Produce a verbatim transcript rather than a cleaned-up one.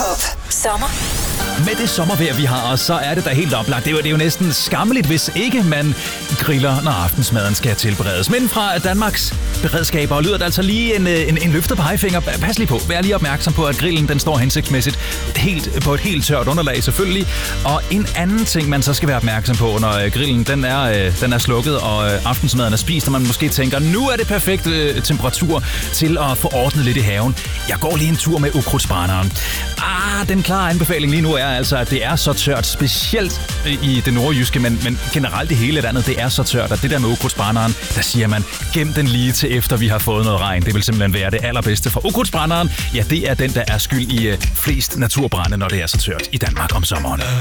Pop. Sommer. Med det sommervejr, vi har, så er det da helt oplagt. Det er jo, det er jo næsten skammeligt, hvis ikke man griller, når aftensmaden skal tilberedes. Men fra Danmarks beredskaber lyder der altså lige en, en, en løftet pegefinger. Pas lige på. Vær lige opmærksom på, at grillen den står hensigtsmæssigt helt, på et helt tørt underlag selvfølgelig. Og en anden ting, man så skal være opmærksom på, når grillen den er, den er slukket, og aftensmaden er spist, og man måske tænker, nu er det perfekt temperatur til at få ordnet lidt i haven. Jeg går lige en tur med ukrudtsbrænderen. Ah, den klare anbefaling lige nu er altså, at det er så tørt, specielt i det nordjyske, men, men generelt i hele landet, det er så tørt, at det der med ukrudtsbrænderen, der siger man, gem den lige til efter vi har fået noget regn. Det vil simpelthen være det allerbedste for ukrudtsbrænderen. Ja, det er den, der er skyld i uh, flest naturbrænde, når det er så tørt i Danmark om sommeren.